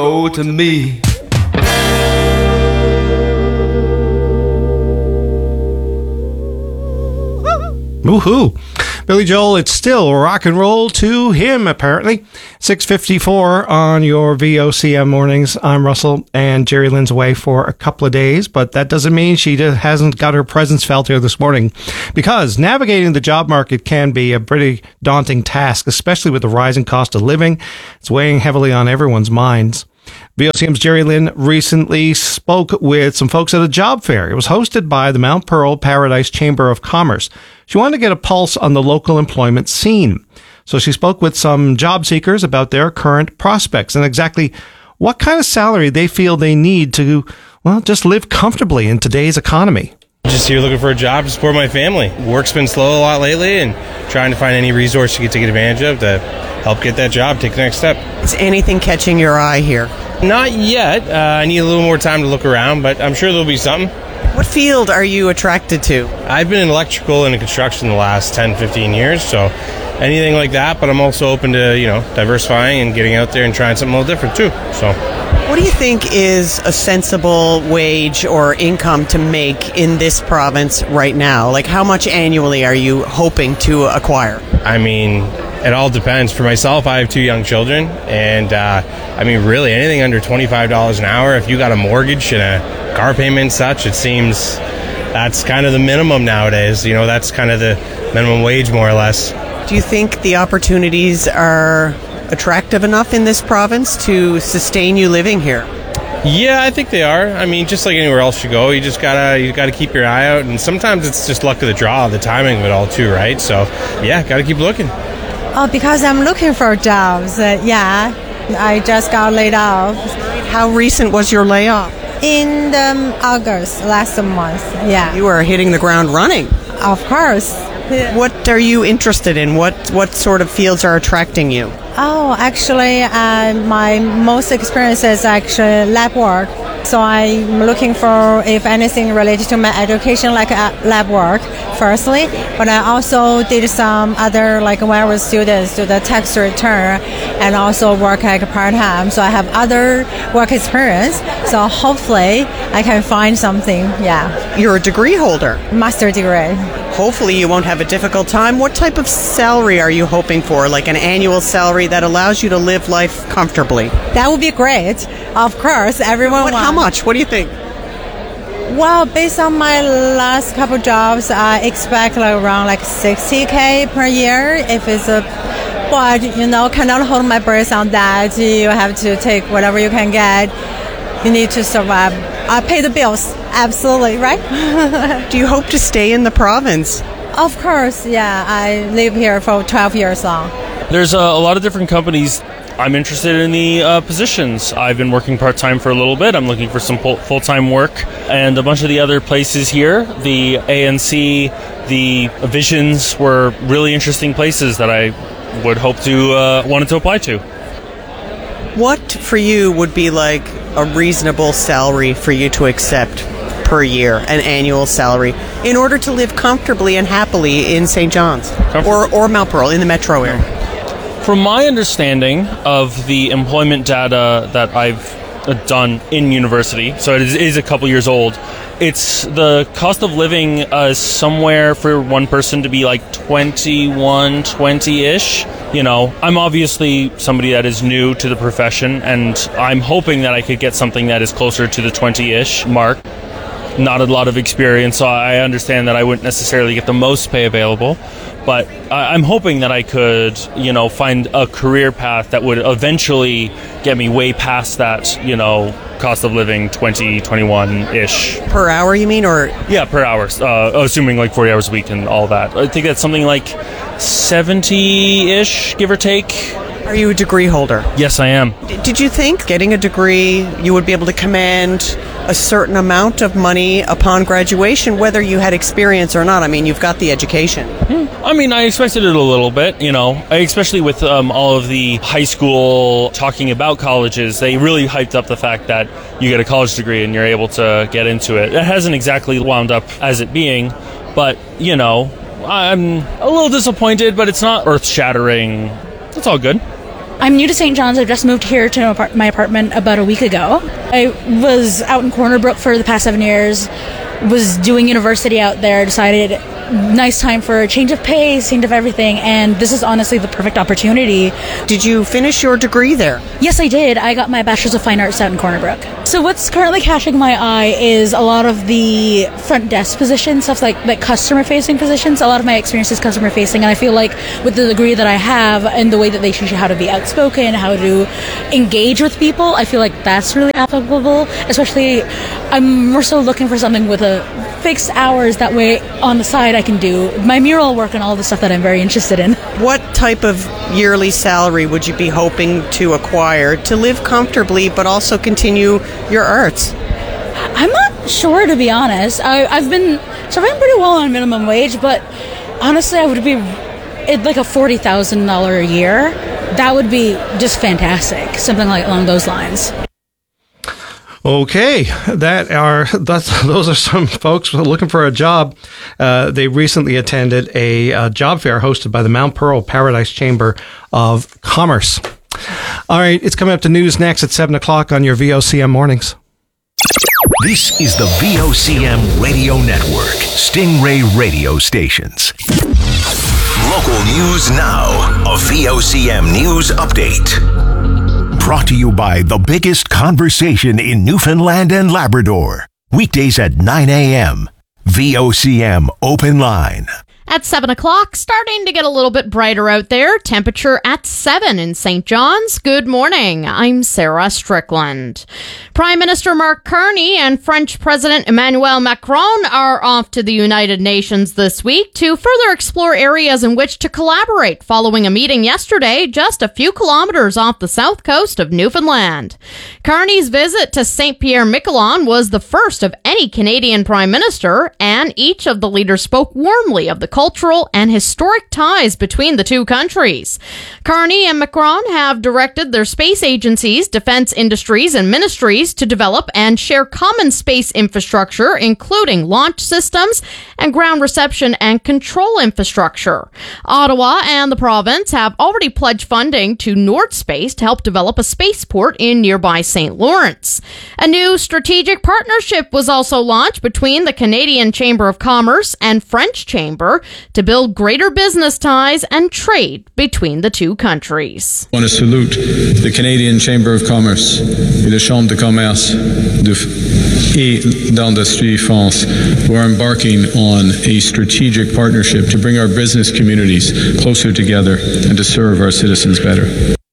Oh, to me. Woohoo! Billy Joel, it's still rock and roll to him, apparently. 6:54 on your VOCM mornings. I'm Russell, and Jerry Lynn's away for a couple of days, but that doesn't mean she hasn't got her presence felt here this morning, because navigating the job market can be a pretty daunting task, especially with the rising cost of living. It's weighing heavily on everyone's minds. VOCM's Jerry Lynn recently spoke with some folks at a job fair. It was hosted by the Mount Pearl Paradise Chamber of Commerce. She wanted to get a pulse on the local employment scene. So she spoke with some job seekers about their current prospects and exactly what kind of salary they feel they need to, well, just live comfortably in today's economy. Just here looking for a job to support my family. Work's been slow a lot lately, and trying to find any resource you can take advantage of to help get that job, take the next step. Is anything catching your eye here? Not yet. I need a little more time to look around, but I'm sure there'll be something. What field are you attracted to? I've been in electrical and construction the last 10, 15 years, so anything like that, but I'm also open to, diversifying and getting out there and trying something a little different too. So, what do you think is a sensible wage or income to make in this province right now? Like, how much annually are you hoping to acquire? I mean, it all depends. For myself, I have 2 young children, and really anything under $25 an hour, if you got a mortgage and a car payment and such, it seems that's kind of the minimum nowadays. That's kind of the minimum wage, more or less. Do you think the opportunities are attractive enough in this province to sustain you living here? Yeah, I think they are. I mean, just like anywhere else you go, you gotta keep your eye out, and sometimes it's just luck of the draw, the timing of it all too, right? So, yeah, gotta keep looking. Because I'm looking for jobs. I just got laid off. How recent was your layoff? In August, last month, yeah. You were hitting the ground running. Of course. What are you interested in? What sort of fields are attracting you? Oh, actually, my most experience is actually lab work. So I'm looking for, if anything related to my education, like lab work, firstly. But I also did some other, like when I was students, do the tax return and also work like part-time. So I have other work experience. So hopefully I can find something, yeah. You're a degree holder. Master degree. Hopefully you won't have a difficult time. What type of salary are you hoping for? Like an annual salary that allows you to live life comfortably? That would be great. Of course, everyone wants. How much? What do you think? Well, based on my last couple jobs, I expect around $60K per year. If it's cannot hold my breath on that. You have to take whatever you can get. You need to survive. I pay the bills. Absolutely, right? Do you hope to stay in the province? Of course, yeah. I live here for 12 years now. There's a lot of different companies. I'm interested in the positions. I've been working part-time for a little bit. I'm looking for some full-time work. And a bunch of the other places here, the ANC, the Visions, were really interesting places that I would hope to wanted to apply to. What for you would be like a reasonable salary for you to accept per year, an annual salary, in order to live comfortably and happily in St. John's or Mount Pearl in the metro area? From my understanding of the employment data that I've done in university, so it is a couple years old, it's the cost of living is somewhere for one person to be like 21, 20-ish. I'm obviously somebody that is new to the profession, and I'm hoping that I could get something that is closer to the 20-ish mark. Not a lot of experience, so I understand that I wouldn't necessarily get the most pay available, but I'm hoping that I could, find a career path that would eventually get me way past that, cost of living 20, 21-ish. Per hour, you mean, or? Yeah, per hour, assuming 40 hours a week and all that. I think that's something like 70-ish, give or take. Are you a degree holder? Yes, I am. Did you think getting a degree, you would be able to command a certain amount of money upon graduation, whether you had experience or not? I mean, you've got the education. I mean, I expected it a little bit, especially with all of the high school talking about colleges. They really hyped up the fact that you get a college degree and you're able to get into it. It hasn't exactly wound up as it being, but, I'm a little disappointed, but it's not earth-shattering. It's all good. I'm new to St. John's. I just moved here to my apartment about a week ago. I was out in Corner Brook for the past 7 years, was doing university out there, decided nice time for a change of pace, change of everything, and this is honestly the perfect opportunity. Did you finish your degree there? Yes, I did. I got my Bachelor's of Fine Arts out in Corner Brook. So what's currently catching my eye is a lot of the front desk positions, stuff like customer-facing positions. A lot of my experience is customer-facing, and I feel like with the degree that I have and the way that they teach you how to be outspoken, how to engage with people, I feel like that's really applicable. Especially, I'm more so looking for something with a fixed hours. That way, on the side, I can do my mural work and all the stuff that I'm very interested in. What type of yearly salary would you be hoping to acquire to live comfortably but also continue your arts? I'm not sure, to be honest. I've been surviving pretty well on minimum wage, but honestly, I would be like a $40,000 a year. That would be just fantastic, something like along those lines. Okay, those are some folks who are looking for a job. They recently attended a job fair hosted by the Mount Pearl Paradise Chamber of Commerce. All right, it's coming up to news next at 7 o'clock on your VOCM mornings. This is the VOCM Radio Network, Stingray radio stations. Local news now, a VOCM news update. Brought to you by the biggest conversation in Newfoundland and Labrador. Weekdays at 9 a.m. VOCM Open Line. At 7 o'clock, starting to get a little bit brighter out there. Temperature at 7 in St. John's. Good morning. I'm Sarah Strickland. Prime Minister Mark Carney and French President Emmanuel Macron are off to the United Nations this week to further explore areas in which to collaborate following a meeting yesterday just a few kilometers off the south coast of Newfoundland. Carney's visit to St. Pierre-Miquelon was the first of any Canadian Prime Minister, and each of the leaders spoke warmly of the cultural and historic ties between the two countries. Carney and Macron have directed their space agencies, defense industries, and ministries to develop and share common space infrastructure, including launch systems and ground reception and control infrastructure. Ottawa and the province have already pledged funding to Nord Space to help develop a spaceport in nearby St. Lawrence. A new strategic partnership was also launched between the Canadian Chamber of Commerce and French Chamber to build greater business ties and trade between the two countries. I want to salute the Canadian Chamber of Commerce et la Chambre de Commerce et d'Industrie France, who are embarking on a strategic partnership to bring our business communities closer together and to serve our citizens better.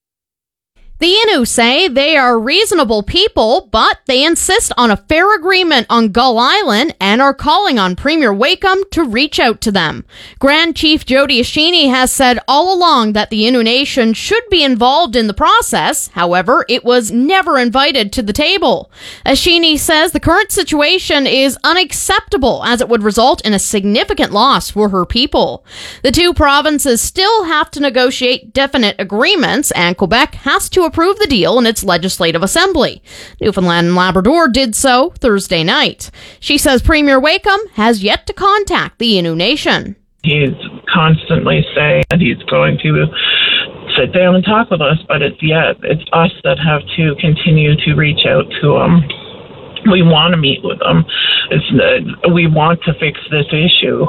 The Innu say they are reasonable people, but they insist on a fair agreement on Gull Island and are calling on Premier Wakeham to reach out to them. Grand Chief Jody Ashini has said all along that the Innu Nation should be involved in the process. However, it was never invited to the table. Ashini says the current situation is unacceptable as it would result in a significant loss for her people. The two provinces still have to negotiate definite agreements, and Quebec has to approve the deal in its legislative assembly. Newfoundland and Labrador did so Thursday night. She says Premier Wakeham has yet to contact the Innu Nation. He's constantly saying that he's going to sit down and talk with us, but it's us that have to continue to reach out to him. We want to meet with them. We want to fix this issue.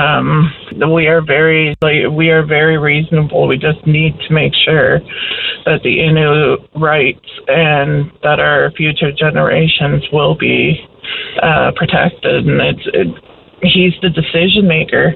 We are very reasonable. We just need to make sure that the Innu rights and that our future generations will be protected. And he's the decision maker.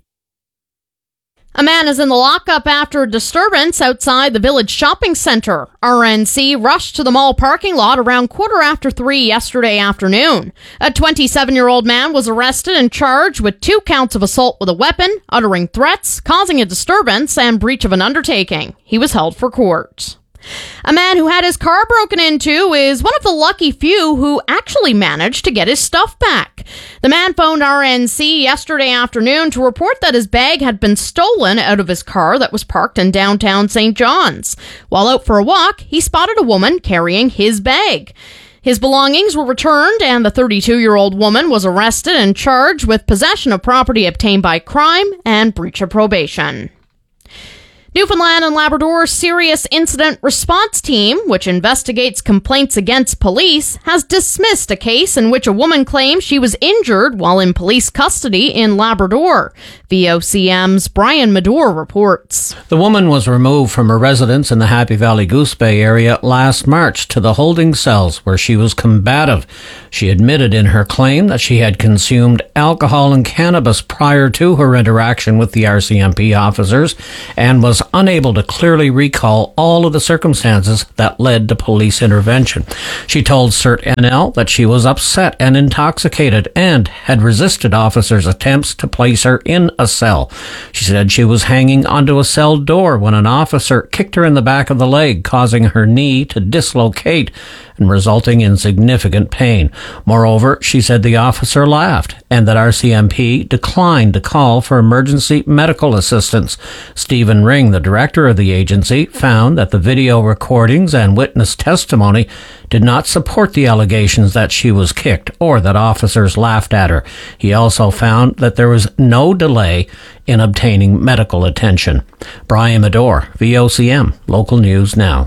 A man is in the lockup after a disturbance outside the Village Shopping Centre. RNC rushed to the mall parking lot around 3:15 yesterday afternoon. A 27-year-old man was arrested and charged with 2 counts of assault with a weapon, uttering threats, causing a disturbance, and breach of an undertaking. He was held for court. A man who had his car broken into is one of the lucky few who actually managed to get his stuff back. The man phoned RNC yesterday afternoon to report that his bag had been stolen out of his car that was parked in downtown St. John's. While out for a walk, he spotted a woman carrying his bag. His belongings were returned, and the 32-year-old woman was arrested and charged with possession of property obtained by crime and breach of probation. Newfoundland and Labrador Serious Incident Response Team, which investigates complaints against police, has dismissed a case in which a woman claims she was injured while in police custody in Labrador. VOCM's Brian Medore reports. The woman was removed from her residence in the Happy Valley Goose Bay area last March to the holding cells where she was combative. She admitted in her claim that she had consumed alcohol and cannabis prior to her interaction with the RCMP officers and was unable to clearly recall all of the circumstances that led to police intervention. She told CERT NL that she was upset and intoxicated and had resisted officers' attempts to place her in a cell. She said she was hanging onto a cell door when an officer kicked her in the back of the leg, causing her knee to dislocate and resulting in significant pain. Moreover, she said the officer laughed and that RCMP declined to call for emergency medical assistance. Stephen Ring, the director of the agency, found that the video recordings and witness testimony did not support the allegations that she was kicked or that officers laughed at her. He also found that there was no delay in obtaining medical attention. Brian Medore, VOCM, Local News Now.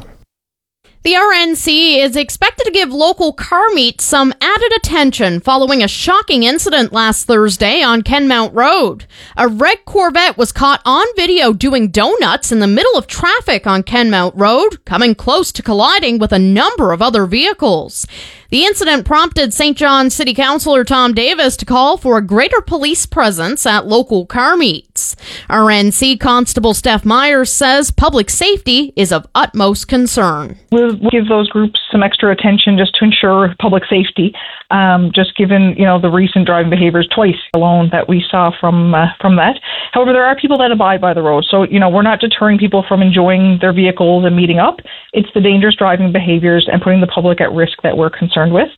The RNC is expected to give local car meets some added attention following a shocking incident last Thursday on Kenmount Road. A red Corvette was caught on video doing donuts in the middle of traffic on Kenmount Road, coming close to colliding with a number of other vehicles. The incident prompted St. John City Councillor Tom Davis to call for a greater police presence at local car meets. RNC Constable Steph Myers says public safety is of utmost concern. We'll give those groups some extra attention just to ensure public safety, just given, the recent driving behaviors twice alone that we saw from that. However, there are people that abide by the road. So, we're not deterring people from enjoying their vehicles and meeting up. It's the dangerous driving behaviors and putting the public at risk that we're concerned with.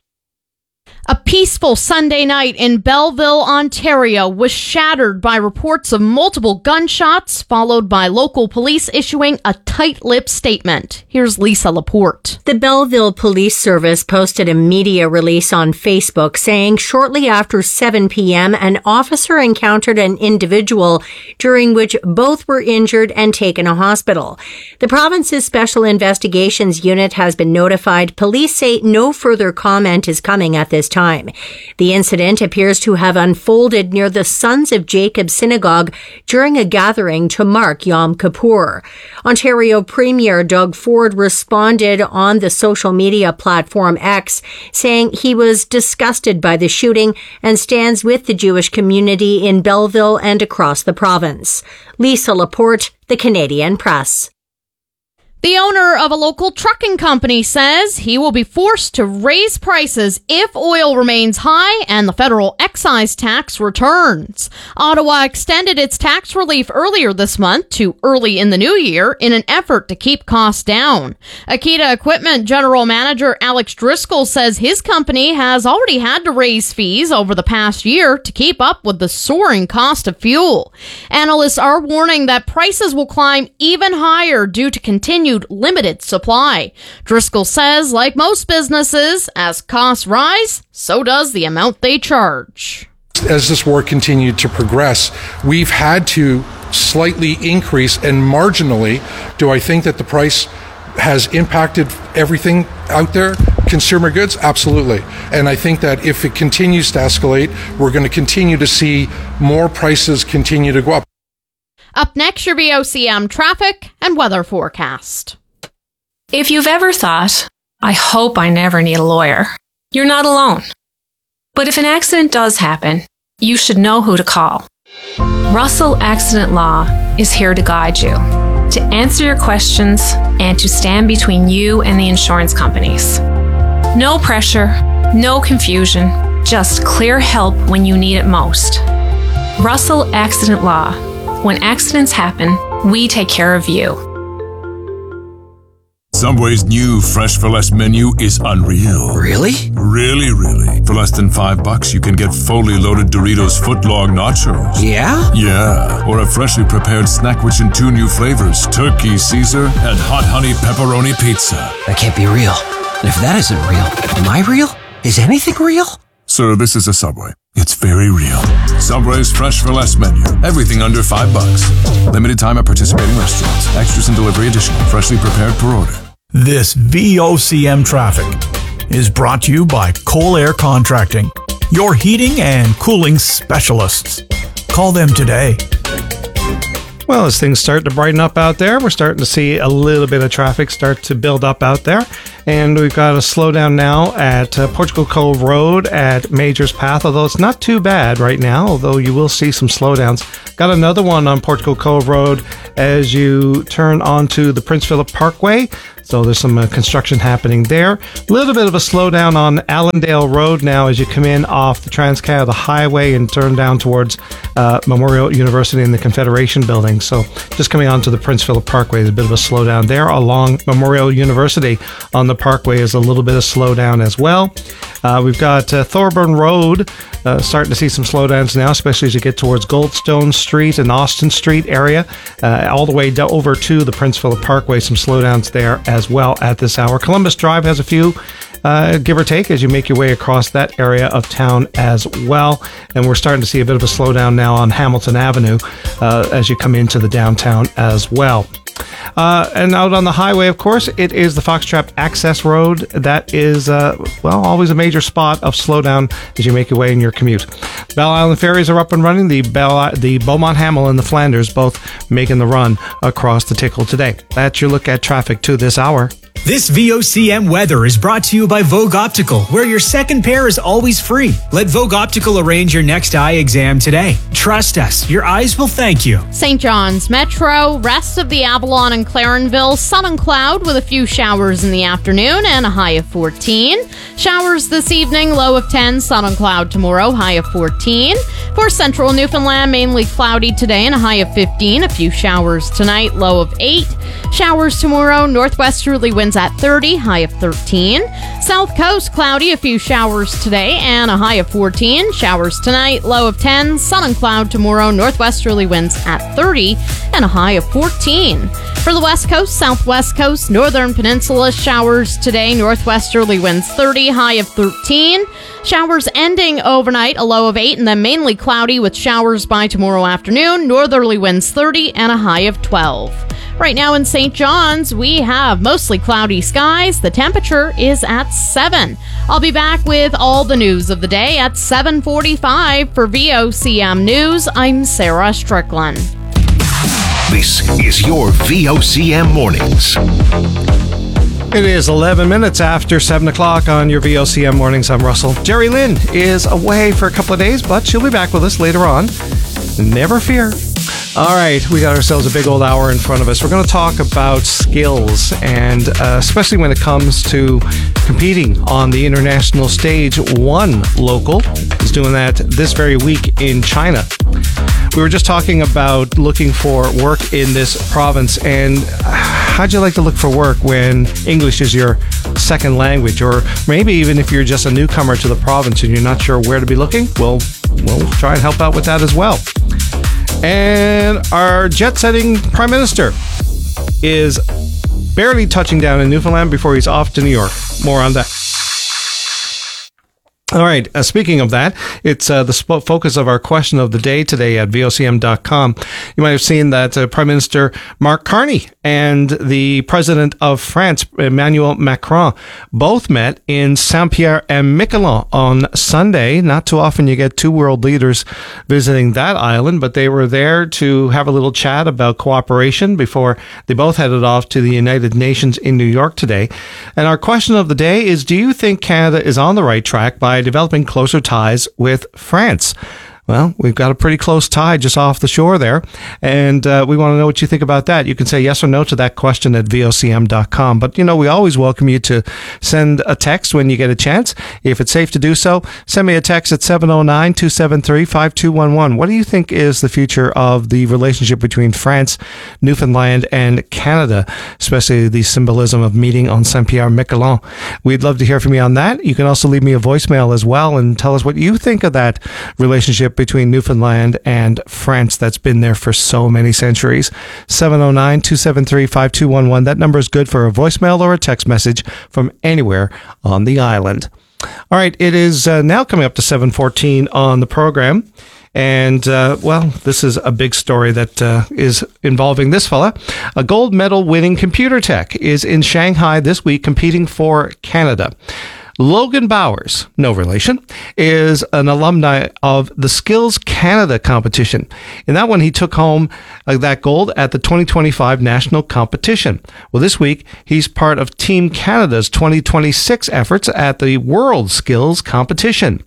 A peaceful Sunday night in Belleville, Ontario was shattered by reports of multiple gunshots, followed by local police issuing a tight-lipped statement. Here's Lisa Laporte. The Belleville Police Service posted a media release on Facebook saying shortly after 7 p.m. an officer encountered an individual during which both were injured and taken to hospital. The province's Special Investigations Unit has been notified. Police say no further comment is coming at this time. The incident appears to have unfolded near the Sons of Jacob Synagogue during a gathering to mark Yom Kippur. Ontario Premier Doug Ford responded on the social media platform X, saying he was disgusted by the shooting and stands with the Jewish community in Belleville and across the province. Lisa Laporte, The Canadian Press. The owner of a local trucking company says he will be forced to raise prices if oil remains high and the federal excise tax returns. Ottawa extended its tax relief earlier this month to early in the new year in an effort to keep costs down. Akita Equipment General Manager Alex Driscoll says his company has already had to raise fees over the past year to keep up with the soaring cost of fuel. Analysts are warning that prices will climb even higher due to continued limited supply. Driscoll says, like most businesses, as costs rise, so does the amount they charge. As this war continued to progress, we've had to slightly increase, and marginally, do I think that the price has impacted everything out there? Consumer goods? Absolutely. And I think that if it continues to escalate, we're going to continue to see more prices continue to go up. Up next, your VOCM traffic and weather forecast. If you've ever thought, I hope I never need a lawyer, you're not alone. But if an accident does happen, you should know who to call. Russell Accident Law is here to guide you, to answer your questions, and to stand between you and the insurance companies. No pressure, no confusion, just clear help when you need it most. Russell Accident Law. When accidents happen, we take care of you. Subway's new Fresh for Less menu is unreal. Really? Really. For less than $5, you can get fully loaded Doritos footlong nachos. Yeah? Yeah. Or a freshly prepared snack which in 2 new flavors, Turkey Caesar and Hot Honey Pepperoni Pizza. That can't be real. And if that isn't real, am I real? Is anything real? Sir, this is a Subway. It's very real. Subway's Fresh for Less menu. Everything under $5. Limited time at participating restaurants. Extras and delivery additional. Freshly prepared per order. This VOCM traffic is brought to you by Coal Air Contracting, your heating and cooling specialists. Call them today. Well, as things start to brighten up out there, we're starting to see a little bit of traffic start to build up out there. And we've got a slowdown now at Portugal Cove Road at Majors Path, although it's not too bad right now, although you will see some slowdowns. Got another one on Portugal Cove Road as you turn onto the Prince Philip Parkway. So there's some construction happening there. A little bit of a slowdown on Allendale Road now as you come in off the Trans-Canada Highway and turn down towards Memorial University and the Confederation Building. So just coming onto the Prince Philip Parkway, there's a bit of a slowdown there. Along Memorial University on the Parkway is a little bit of slowdown as well. We've got Thorburn Road starting to see some slowdowns now, especially as you get towards Goldstone Street and Austin Street area, all the way over to the Prince Philip Parkway. Some slowdowns there as well at this hour. Columbus Drive has a few, give or take, as you make your way across that area of town as well. And we're starting to see a bit of a slowdown now on Hamilton Avenue as you come into the downtown as well. And out on the highway, of course, it is the Foxtrap Access Road. That is, always a major spot of slowdown as you make your way in your commute. Bell Island ferries are up and running. The Beaumont Hamel and the Flanders both making the run across the Tickle today. That's your look at traffic to this hour. This VOCM weather is brought to you by Vogue Optical, where your second pair is always free. Let Vogue Optical arrange your next eye exam today. Trust us, your eyes will thank you. St. John's Metro, rest of the Avalon and Clarenville, sun and cloud with a few showers in the afternoon and a high of 14. Showers this evening, low of 10, sun and cloud tomorrow, high of 14. For central Newfoundland, mainly cloudy today and a high of 15. A few showers tonight, low of 8. Showers tomorrow, northwesterly winds at 30, high of 13. South coast, cloudy, a few showers today and a high of 14. Showers tonight, low of 10. Sun and cloud tomorrow, northwesterly winds at 30 and a high of 14. For the west coast, southwest coast, northern peninsula, showers today, northwesterly winds 30, high of 13. Showers ending overnight, a low of 8, and then mainly cloudy with showers by tomorrow afternoon, northerly winds 30 and a high of 12. Right now in St. John's, we have mostly cloudy skies. The temperature is at 7. I'll be back with all the news of the day at 7:45 for VOCM News. I'm Sarah Strickland. This is your VOCM Mornings. It is 11 minutes after 7 o'clock on your VOCM Mornings. I'm Russell. Jerry Lynn is away for a couple of days, but she'll be back with us later on. Never fear. All right, we got ourselves a big old hour in front of us. We're going to talk about skills, and especially when it comes to competing on the international stage. One local is doing that this very week in China. We were just talking about looking for work in this province, and how'd you like to look for work when English is your second language, or maybe even if you're just a newcomer to the province and you're not sure where to be looking? Well, we'll try and help out with that as well. And our jet-setting Prime Minister is barely touching down in Newfoundland before he's off to New York. More on that. All right, speaking of that, it's the focus of our question of the day today at VOCM.com. You might have seen that Prime Minister Mark Carney and the President of France, Emmanuel Macron, both met in Saint-Pierre-et-Miquelon on Sunday. Not too often you get two world leaders visiting that island, but they were there to have a little chat about cooperation before they both headed off to the United Nations in New York today. And our question of the day is, do you think Canada is on the right track by developing closer ties with France? Well, we've got a pretty close tie just off the shore there, and we want to know what you think about that. You can say yes or no to that question at VOCM.com. But, we always welcome you to send a text when you get a chance. If it's safe to do so, send me a text at 709-273-5211. What do you think is the future of the relationship between France, Newfoundland, and Canada, especially the symbolism of meeting on Saint-Pierre-Miquelon? We'd love to hear from you on that. You can also leave me a voicemail as well and tell us what you think of that relationship between Newfoundland and France that's been there for so many centuries. 709-273-5211. That number is good for a voicemail or a text message from anywhere on the island. All right, it is now coming up to 7:14 on the program. And, this is a big story that is involving this fella. A gold medal winning computer tech is in Shanghai this week competing for Canada. Logan Bowers, no relation, is an alumni of the Skills Canada competition. In that one, he took home that gold at the 2025 national competition. Well, this week, he's part of Team Canada's 2026 efforts at the World Skills competition.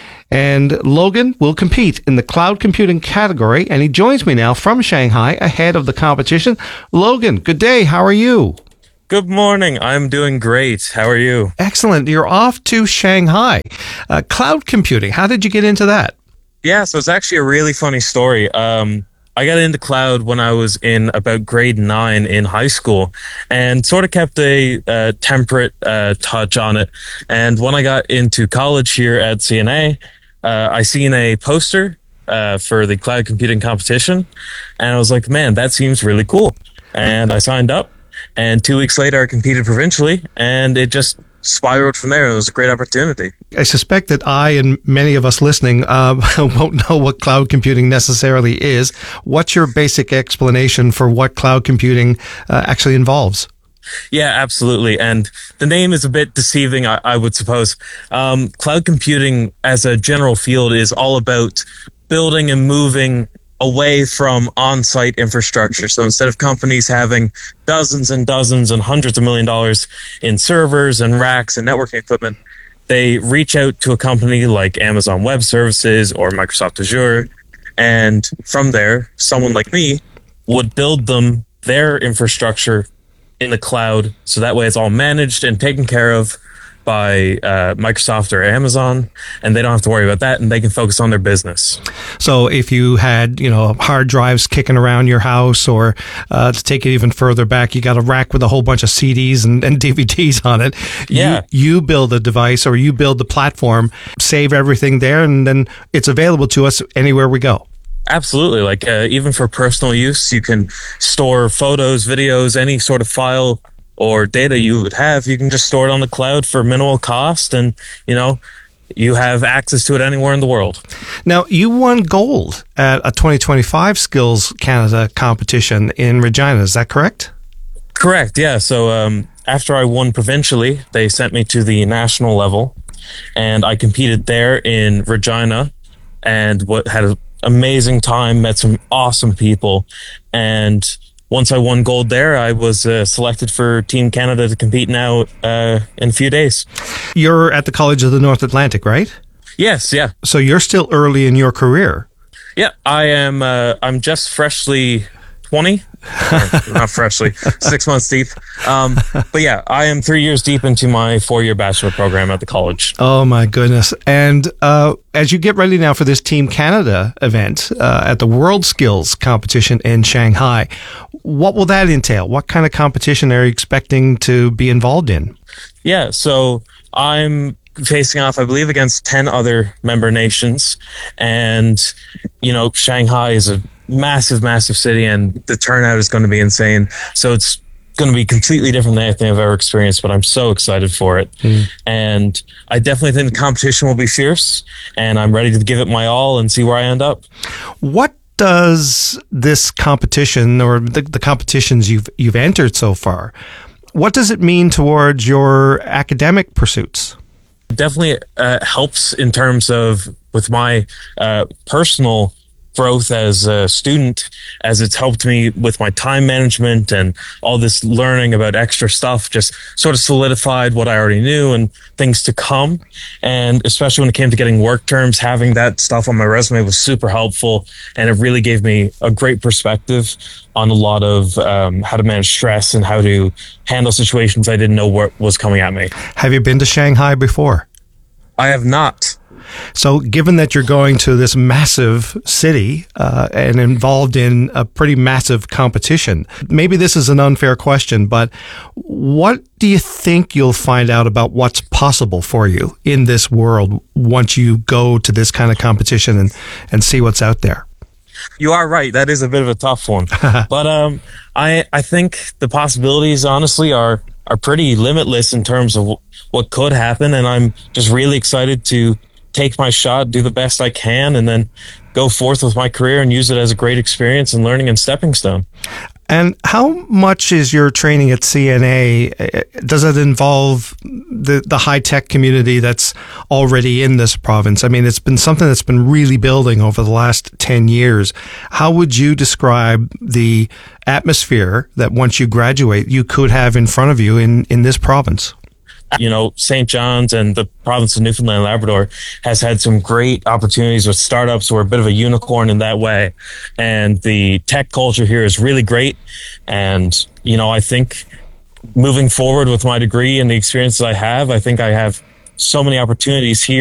And Logan will compete in the cloud computing category, and he joins me now from Shanghai ahead of the competition. Logan, good day. How are you? Good morning. I'm doing great. How are you? Excellent. You're off to Shanghai. Cloud computing. How did you get into that? Yeah, so it's actually a really funny story. I got into cloud when I was in about grade 9 in high school and sort of kept a temperate touch on it. And when I got into college here at CNA, I seen a poster for the cloud computing competition, and I was like, man, that seems really cool. And I signed up, and 2 weeks later I competed provincially, and it just spiraled from there. It was a great opportunity. I suspect that I and many of us listening won't know what cloud computing necessarily is. What's your basic explanation for what cloud computing actually involves? Yeah, absolutely. And the name is a bit deceiving, I would suppose. Cloud computing as a general field is all about building and moving away from on-site infrastructure. So instead of companies having dozens and dozens and hundreds of $1 million in servers and racks and networking equipment, they reach out to a company like Amazon Web Services or Microsoft Azure. And from there, someone like me would build them their infrastructure in the cloud, so that way it's all managed and taken care of by Microsoft or Amazon, and they don't have to worry about that, and they can focus on their business. So if you had, hard drives kicking around your house, or to take it even further back, you got a rack with a whole bunch of CDs and DVDs on it. Yeah. You build a device, or you build the platform, save everything there, and then it's available to us anywhere we go. Absolutely. Like even for personal use, you can store photos, videos, any sort of file or data you would have. You can just store it on the cloud for minimal cost, and you have access to it anywhere in the world. Now, you won gold at a 2025 Skills Canada competition in Regina. Is that correct? Correct. Yeah. So after I won provincially, they sent me to the national level, and I competed there in Regina, and had an amazing time, met some awesome people, and once I won gold there, I was selected for Team Canada to compete now in a few days. You're at the College of the North Atlantic, right? Yes, yeah. So you're still early in your career. Yeah, I am. I'm just freshly 20. Not freshly, 6 months deep. But yeah, I am 3 years deep into my 4-year bachelor program at the college. Oh my goodness. And as you get ready now for this Team Canada event at the World Skills competition in Shanghai, what will that entail? What kind of competition are you expecting to be involved in? Yeah, so I'm facing off, I believe, against 10 other member nations. And, Shanghai is a massive city, and the turnout is going to be insane. So it's going to be completely different than anything I've ever experienced, but I'm so excited for it. And I definitely think the competition will be fierce, and I'm ready to give it my all and see where I end up. What does this competition, or the competitions you've entered so far, what does it mean towards your academic pursuits? It definitely helps in terms of with my personal growth as a student, as it's helped me with my time management, and all this learning about extra stuff just sort of solidified what I already knew and things to come. And especially when it came to getting work terms, having that stuff on my resume was super helpful, and it really gave me a great perspective on a lot of how to manage stress and how to handle situations I didn't know what was coming at me. Have you been to Shanghai before? I have not. So given that you're going to this massive city and involved in a pretty massive competition, maybe this is an unfair question, but what do you think you'll find out about what's possible for you in this world once you go to this kind of competition and see what's out there? You are right. That is a bit of a tough one. But I think the possibilities, honestly, are are pretty limitless in terms of what could happen. And I'm just really excited to take my shot, do the best I can, and then go forth with my career and use it as a great experience and learning and stepping stone. And how much is your training at CNA? Does it involve the high-tech community that's already in this province? I mean, it's been something that's been really building over the last 10 years. How would you describe the atmosphere that once you graduate, you could have in front of you in this province? You know, St. John's and the province of Newfoundland and Labrador has had some great opportunities with startups. We're a bit of a unicorn in that way. And the tech culture here is really great. And, you know, I think moving forward with my degree and the experiences I think I have so many opportunities here.